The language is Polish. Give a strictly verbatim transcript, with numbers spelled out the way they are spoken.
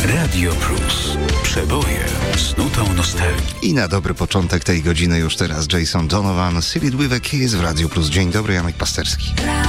Radio Plus. Przeboje z nutą nostalgii. I na dobry początek tej godziny już teraz Jason Donovan, Seal It With A Kiss w Radio Plus. Dzień dobry, Janek Pasterski.